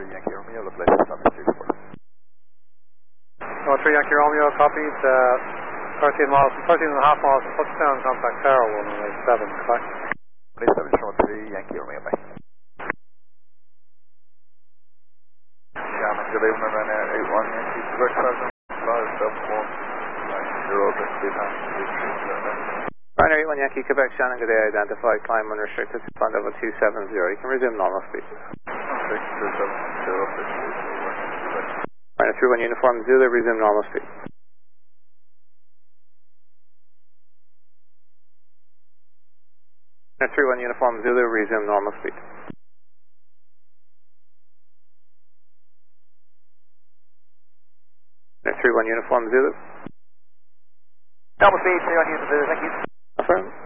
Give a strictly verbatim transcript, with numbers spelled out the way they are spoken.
three Yankee Romeo, look like it's on the street for North three Yankee Romeo, copied, uh, thirteen miles, thirteen and a half miles, and touchdown, contact Tower one eight seven, correct? one eight seven, show three Yankee Romeo, bye. Shannon, good evening, and uh, eight one Yankee, Quebec Sergeant, five seven one, nine zero, six eight. Ryanair eight one Yankee, Quebec, Shannon, good day, identified, climb unrestricted, flight level two seven zero, you can resume normal speed. six two seven zero, six eight zero, Ryanair three one Uniform Zulu, resume normal speed. Ryanair three one Uniform Zulu, resume normal speed. Ryanair three one Uniform Zulu. Normal speed, three one Uniform Zulu, thank you. Affirm.